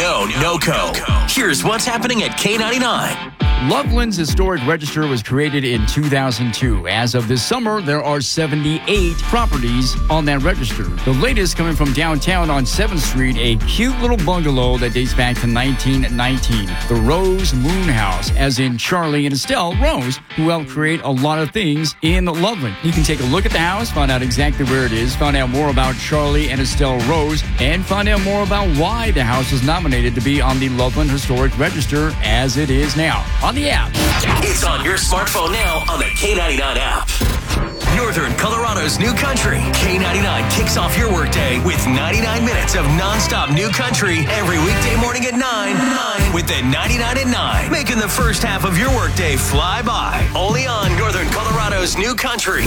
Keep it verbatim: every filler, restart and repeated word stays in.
know NOCO. Here's what's happening at K ninety-nine. Loveland's Historic Register was created in two thousand two. As of this summer, there are seventy-eight properties on that register. The latest coming from downtown on seventh street, a cute little bungalow that dates back to nineteen nineteen. The Rose Moon House, as in Charlie and Estelle Rose, who helped create a lot of things in Loveland. You can take a look at the house, find out exactly where it is, find out more about Charlie and Estelle Rose, and find out more about why the house was nominated to be on the Loveland Historic Register as it is now. On the app. It's on your smartphone now on the K ninety-nine app. Northern Colorado's new country. K ninety-nine kicks off your workday with ninety-nine minutes of nonstop new country every weekday morning at nine. nine with the ninety-nine at nine, making the first half of your workday fly by. Only on Northern Colorado's new country.